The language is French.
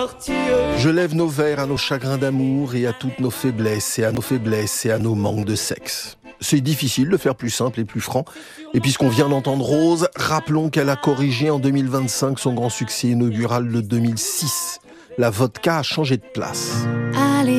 Je lève nos verres à nos chagrins d'amour et à toutes nos faiblesses et à nos faiblesses et à nos manques de sexe. C'est difficile de faire plus simple et plus franc. Et puisqu'on vient d'entendre Rose, rappelons qu'elle a corrigé en 2025 son grand succès inaugural de 2006. La vodka a changé de place.